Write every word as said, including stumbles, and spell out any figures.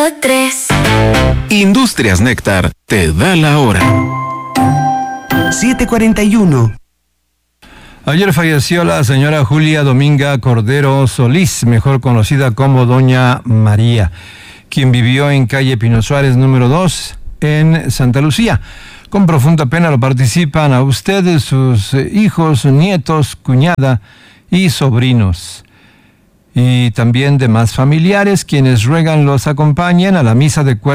Tres. Industrias Néctar te da la hora. siete cuarenta y uno. Ayer falleció la señora Julia Dominga Cordero Solís, mejor conocida como Doña María, quien vivió en calle Pino Suárez número dos en Santa Lucía. Con profunda pena lo participan a usted, sus hijos, nietos, cuñada y sobrinos. Y también demás familiares quienes ruegan los acompañen a la misa de cuerpo